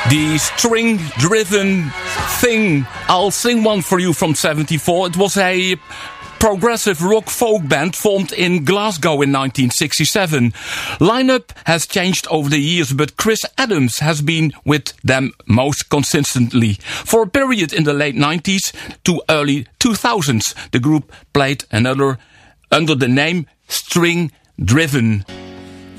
The string-driven thing. I'll sing one for you from 74. It was a progressive rock folk band formed in Glasgow in 1967. Lineup has changed over the years, but Chris Adams has been with them most consistently. For a period in the late 90s to early 2000s, the group played under the name String Driven.